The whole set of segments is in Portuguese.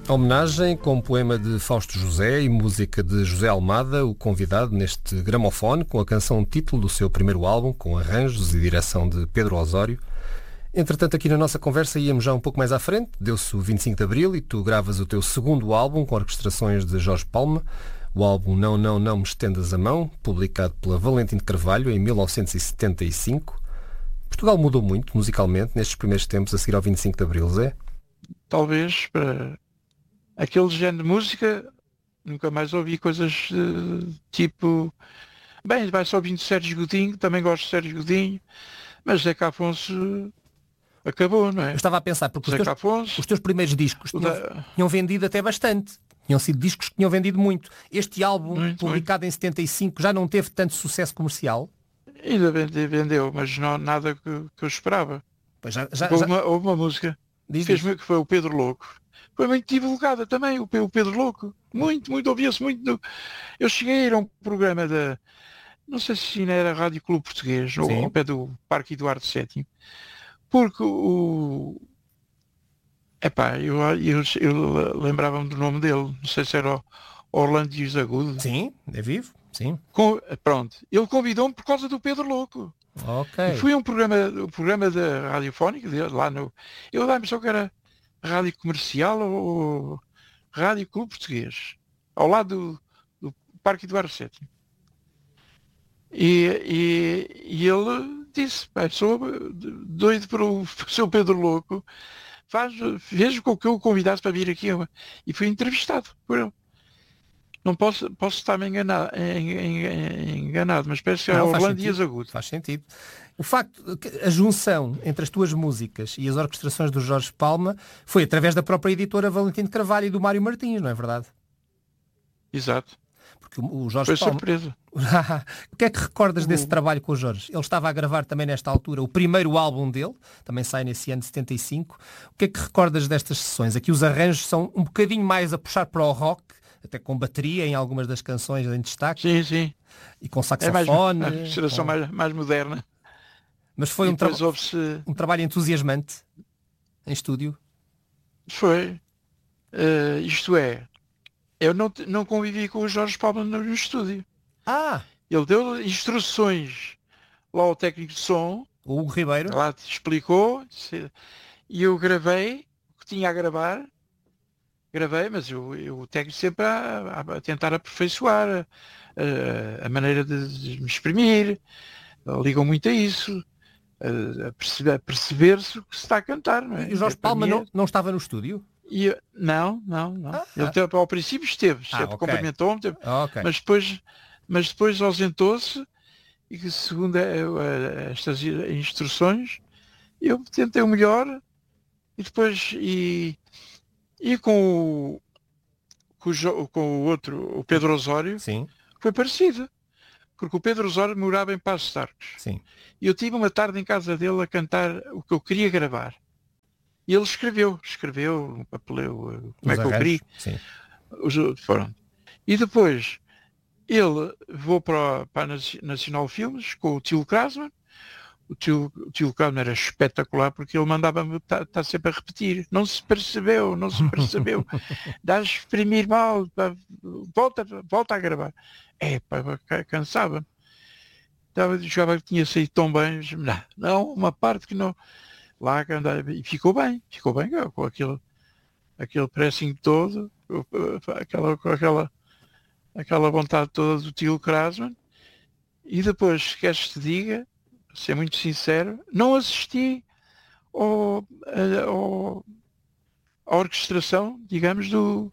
Homenagem com poema de Fausto José e música de José Almada, o convidado neste gramofone, com a canção título do seu primeiro álbum, com arranjos e direção de Pedro Osório. Entretanto, aqui na nossa conversa íamos já um pouco mais à frente, deu-se o 25 de Abril e tu gravas o teu segundo álbum com orquestrações de Jorge Palma, o álbum Não, Não, Não Me Estendas a Mão, publicado pela Valentim de Carvalho em 1975. Portugal mudou muito musicalmente nestes primeiros tempos a seguir ao 25 de Abril, Zé? Talvez para aquele género de música nunca mais ouvi coisas tipo... Bem, vai só ouvindo Sérgio Godinho, também gosto de Sérgio Godinho, mas Zeca Afonso acabou, não é? Eu estava a pensar, porque Afonso, os teus primeiros discos tinham vendido até bastante. Tinham sido discos que tinham vendido muito. Este álbum, publicado em 75, já não teve tanto sucesso comercial? Ainda vendeu, mas não nada que eu esperava. Pois houve uma música que fez-me, que foi o Pedro Louco. Foi muito divulgada também, o Pedro Louco. Muito, ouvia-se muito. Eu cheguei a ir a um programa da... Não sei se ainda era Rádio Clube Português, ao pé do Parque Eduardo VII. Porque o... Epá, eu lembrava-me do nome dele. Não sei se era Orlando Dias Agudo. Sim, é vivo. Sim. Pronto. Ele convidou-me por causa do Pedro Louco. Ok. E fui a um programa da radiofónica, lá no... Eu dá-me só que era Rádio Comercial ou Rádio Clube Português, ao lado do Parque Eduardo VII. E ele disse, sou doido para o seu Pedro Louco, veja com que eu o convidasse para vir aqui. E fui entrevistado por ele. Não posso estar-me enganado, mas parece que é Orlando Dias Agudo. Faz sentido. O facto que a junção entre as tuas músicas e as orquestrações do Jorge Palma foi através da própria editora Valentim de Carvalho e do Mário Martins, não é verdade? Exato. Porque o Jorge Palma... Foi surpresa. O que é que recordas desse trabalho com o Jorge? Ele estava a gravar também nesta altura o primeiro álbum dele, também sai nesse ano de 75. O que é que recordas destas sessões? Aqui os arranjos são um bocadinho mais a puxar para o rock, até com bateria em algumas das canções em destaque. Sim, sim. E com saxofone. É uma geração mais moderna. Mas foi um trabalho entusiasmante em estúdio? Foi. Isto é, eu não convivi com o Jorge Palma no estúdio. Ele deu instruções lá ao técnico de som. O Hugo Ribeiro. Lá te explicou. E eu gravei o que tinha a gravar. Gravei, mas o técnico sempre a tentar aperfeiçoar a maneira de me exprimir. Ligam muito a isso. A perceber-se o que se está a cantar. Não é? E o Jorge Palma não estava no estúdio? Não. Ele ao princípio esteve, sempre cumprimentou-me, mas depois ausentou-se e que segundo estas instruções eu tentei o melhor e depois com o outro, o Pedro Osório, sim, foi parecido. Porque o Pedro Osório morava em Passos de Arcos. Sim. E eu tive uma tarde em casa dele a cantar o que eu queria gravar. E ele escreveu no papel, como é que eu queria. Sim. Foram. E depois ele vou para a Nacional Filmes com o Tilo Krasman. O Tilo Krasman era espetacular porque ele mandava-me estar sempre a repetir. Não se percebeu. Dá a exprimir mal. Volta a gravar. Cansava-me. Jogava que tinha saído tão bem. Não, uma parte que não. Lá andava, e ficou bem com aquele pressing todo, aquela vontade toda do Tilo Krasman. E depois, queres que te diga, ser muito sincero, não assisti à orquestração, digamos, do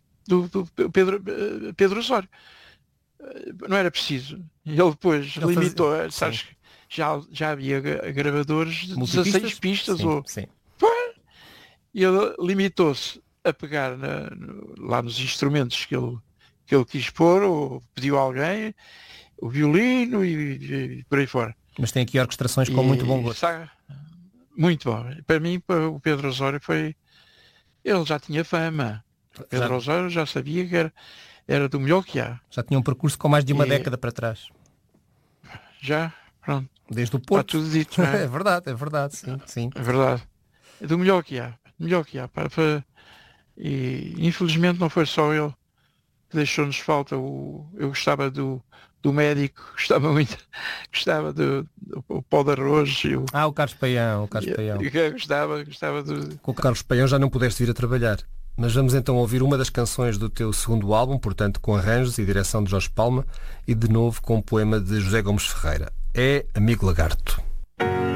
Pedro Osório. Não era preciso. Ele depois limitou, sabes que já havia gravadores de 16 pistas. Sim. E ele limitou-se a pegar lá nos instrumentos que ele quis pôr, ou pediu a alguém, o violino e por aí fora. Mas tem aqui orquestrações com muito bom gosto. Muito bom. Para mim, o Pedro Osório ele já tinha fama. Pedro Osório já sabia que era do melhor que há. Já tinha um percurso com mais de uma década para trás. Já, pronto. Desde o Porto. Está tudo dito, não é? É verdade, sim. É verdade. É do melhor que há. E infelizmente não foi só ele que deixou-nos falta. Eu gostava do médico, gostava muito, gostava do pó de arroz. O Carlos Paião, Gostava do... Com o Carlos Paião já não pudeste vir a trabalhar. Mas vamos então ouvir uma das canções do teu segundo álbum, portanto com arranjos e direção de Jorge Palma, e de novo com um poema de José Gomes Ferreira. É Amigo Lagarto.